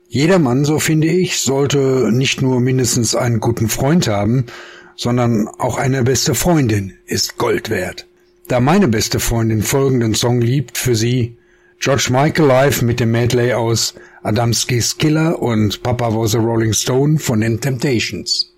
Jeder Mann, so finde ich, sollte nicht nur mindestens einen guten Freund haben, sondern auch eine beste Freundin ist Gold wert. Da meine beste Freundin folgenden Song liebt, für sie George Michael live mit dem Medley aus Adamski's Killer und Papa Was a Rolling Stone von den Temptations.